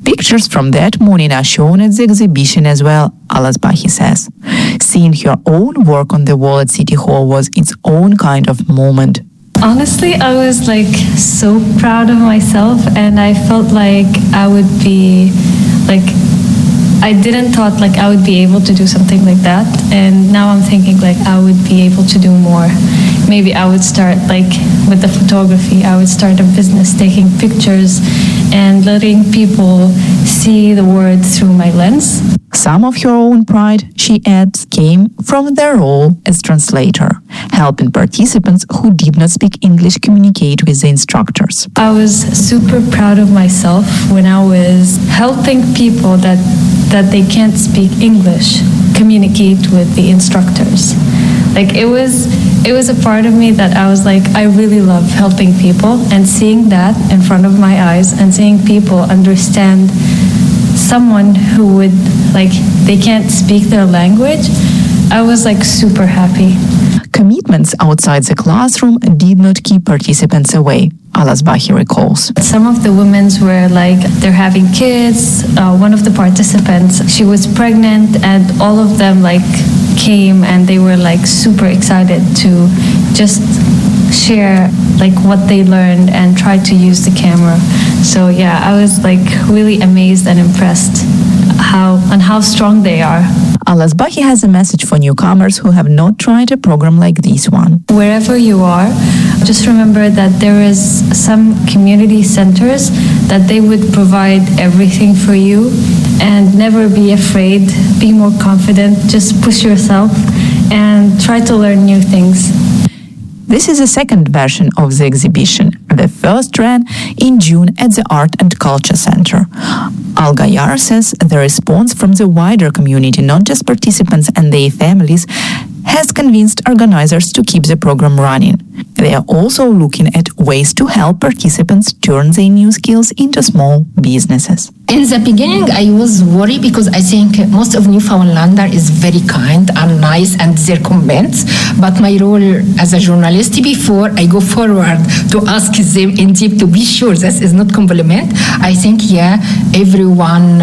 Pictures from that morning are shown at the exhibition as well, Alazbahi says. Seeing her own work on the wall at City Hall was its own kind of moment. Honestly, I was so proud of myself, and I felt like I would be I didn't thought I would be able to do something like that, and now I'm thinking I would be able to do more. Maybe I would start with the photography. I would start a business taking pictures and letting people see the world through my lens. Some of her own pride, she adds, came from their role as translator, helping participants who did not speak English communicate with the instructors. I was super proud of myself when I was helping people that they can't speak English communicate with the instructors. It was a part of me that I was I really love helping people, and seeing that in front of my eyes and seeing people understand someone who would they can't speak their language, I was super happy. Commitments outside the classroom did not keep participants away, Alazbahi recalls. Some of the women were they're having kids. One of the participants, she was pregnant, and all of them came, and they were super excited to just share what they learned and try to use the camera. So yeah, I was really amazed and impressed how strong they are. Alazbahi has a message for newcomers who have not tried a program like this one. Wherever you are, just remember that there is some community centers that they would provide everything for you, and never be afraid, be more confident, just push yourself and try to learn new things. This is the second version of the exhibition. The first ran in June at the Art and Culture Center. Al-Ghayar says the response from the wider community, not just participants and their families, has convinced organizers to keep the program running. They are also looking at ways to help participants turn their new skills into small businesses. In the beginning, I was worried because I think most of Newfoundlander is very kind and nice and their comments. But my role as a journalist, before I go forward to ask them in deep to be sure this is not compliment, I think, everyone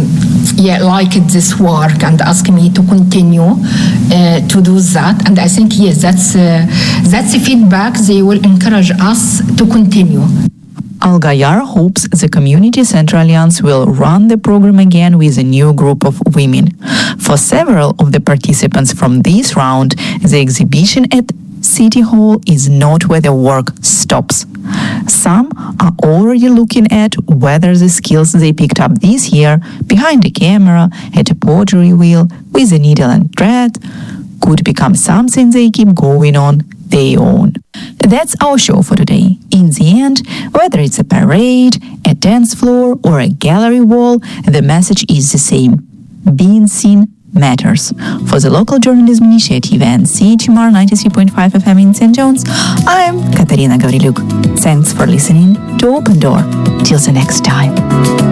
liked this work and asked me to continue to do that. And I think, yes, that's the feedback. They will encourage us to continue. Al-Ghayar hopes the Community Center Alliance will run the program again with a new group of women. For several of the participants from this round, the exhibition at City Hall is not where the work stops. Some are already looking at whether the skills they picked up this year behind the camera, at a pottery wheel, with a needle and thread, could become something they keep going on their own. That's our show for today. In the end, whether it's a parade, a dance floor, or a gallery wall, the message is the same. Being seen matters. For the Local Journalism Initiative and CHMR 93.5 FM in St. John's, I'm Katarina Gavriluk. Thanks for listening to Open Door. Till the next time.